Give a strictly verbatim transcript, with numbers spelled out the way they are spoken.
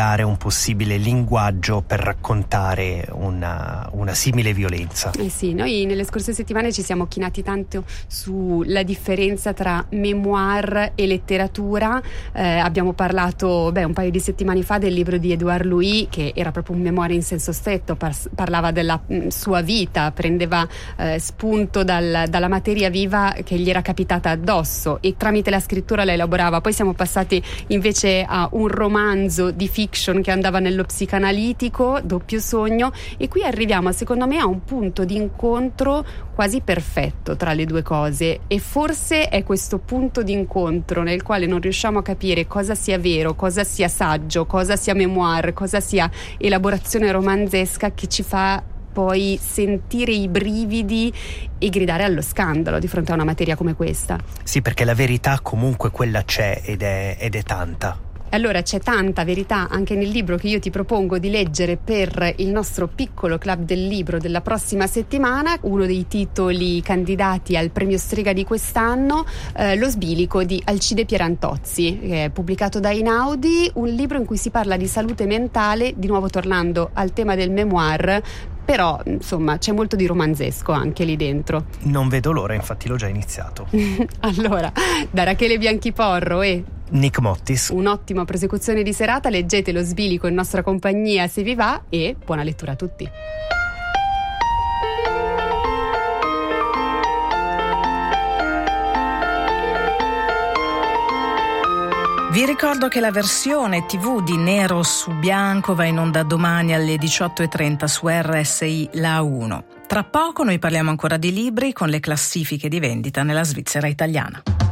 dare un possibile linguaggio per raccontare una, una simile violenza. Eh sì, noi nelle scorse settimane ci siamo chinati tanto sulla differenza tra memoir e letteratura. Eh, abbiamo parlato beh, un paio di settimane fa del libro di Edouard Louis, che era proprio un memoir in senso stretto, par- parlava della mh, sua vita, prendeva eh, spunto dal, dalla materia viva che gli era capitata addosso e tramite la scrittura la elaborava. Poi siamo passati invece a un romanzo di fiction che andava nello psicanalitico, Doppio sogno, e qui arriviamo secondo me a un punto di incontro quasi perfetto tra le due cose, e forse è questo punto di incontro nel quale non riusciamo a capire cosa sia vero, cosa sia saggio, cosa sia memoir, cosa sia elaborazione romanzesca, che ci fa poi sentire i brividi e gridare allo scandalo di fronte a una materia come questa. Sì, perché la verità comunque quella c'è ed è, ed è tanta. Allora c'è tanta verità anche nel libro che io ti propongo di leggere per il nostro piccolo club del libro della prossima settimana, uno dei titoli candidati al premio Strega di quest'anno, eh, Lo sbilico di Alcide Pierantozzi, che è pubblicato da Einaudi, un libro in cui si parla di salute mentale, di nuovo tornando al tema del memoir, però insomma c'è molto di romanzesco anche lì dentro. Non vedo l'ora, infatti l'ho già iniziato. Allora, da Rachele Bianchiporro e Nick Mottis, un'ottima prosecuzione di serata, leggete Lo sbilico in nostra compagnia se vi va, e buona lettura a tutti. Vi ricordo che la versione tivù di Nero su Bianco va in onda domani alle diciotto e trenta su R S I La uno. Tra poco noi parliamo ancora di libri con le classifiche di vendita nella Svizzera italiana.